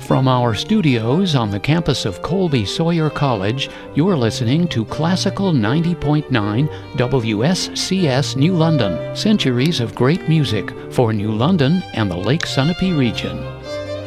From our studios on the campus of Colby Sawyer College, you're listening to Classical 90.9 WSCS New London. Centuries of great music for New London and the Lake Sunapee region.